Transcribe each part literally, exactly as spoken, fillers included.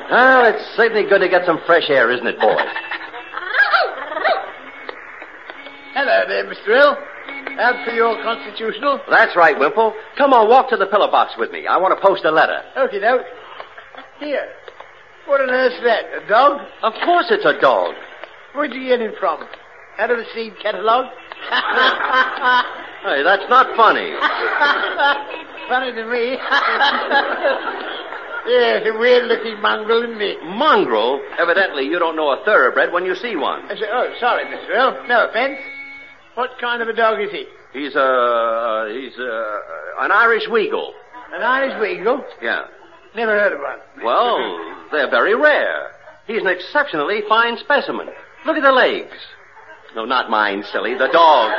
Well, it's certainly good to get some fresh air, isn't it, boy? Hello there, Mister Hill. Out for your constitutional? That's right, Wimple. Come on, walk to the pillar box with me. I want to post a letter. Okie doke. Here. What on earth's that? A dog? Of course it's a dog. Where'd you get him from? Out of the seed catalog? Hey, that's not funny. Funny to me. Yeah, it's a weird-looking mongrel, isn't he? Mongrel? Evidently, you don't know a thoroughbred when you see one. I say, oh, sorry, Mister Hill. No offense. What kind of a dog is he? He's, uh, he's, uh, an Irish Weagle. An Irish Weagle? Yeah. Never heard of one. Well, they're very rare. He's an exceptionally fine specimen. Look at the legs. No, not mine, silly. The dog's.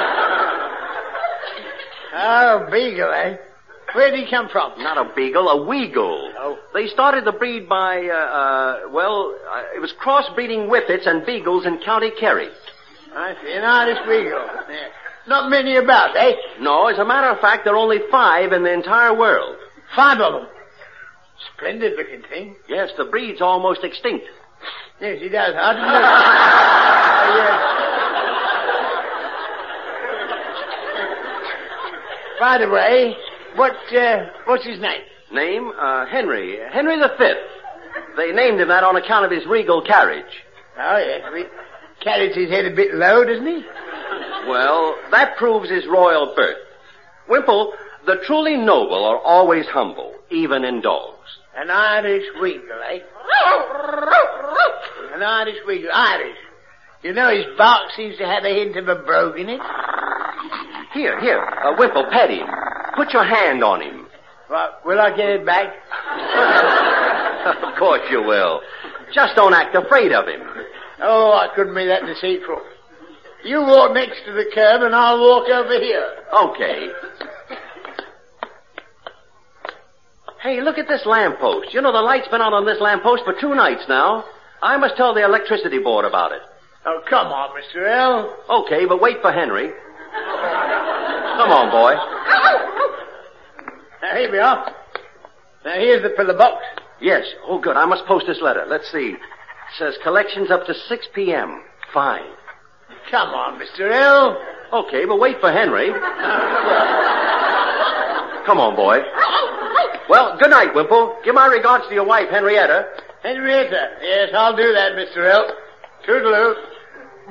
Oh, beagle, eh? Where'd he come from? Not a beagle, a Weagle. Oh. They started the breed by, uh, uh well, uh, it was crossbreeding Whippets and Beagles in County Kerry. I see, an Irish Weagle. Yeah. Not many about, eh? No, as a matter of fact, there are only five in the entire world. Five of them. Splendid looking thing. Yes, the breed's almost extinct. Yes, he does. How do you know? Oh, yes. By the way, what, uh, what's his name? Name? Uh, Henry. Henry the Fifth. They named him that on account of his regal carriage. Oh, yes. We carries his head a bit low, doesn't he? Well, that proves his royal birth. Wimple, the truly noble are always humble, even in dogs. An Irish Weagle, eh? An Irish Weagle. Irish. You know his bark seems to have a hint of a brogue in it. Here, here. Uh, Wimple, pet him. Put your hand on him. Well, will I get it back? Of course you will. Just don't act afraid of him. Oh, I couldn't be that deceitful. You walk next to the curb and I'll walk over here. Okay. Hey, look at this lamppost. You know, the light's been on on this lamppost for two nights now. I must tell the electricity board about it. Oh, come on, Mister L. Okay, but wait for Henry. Come on, boy. Now, here we are. Now, here's the pillar box. Yes. Oh, good. I must post this letter. Let's see. It says collections up to six p.m. Fine. Come on, Mister L. Okay, but wait for Henry. Come on, boy. Well, good night, Wimple. Give my regards to your wife, Henrietta. Henrietta. Yes, I'll do that, Mister L. Toodaloo.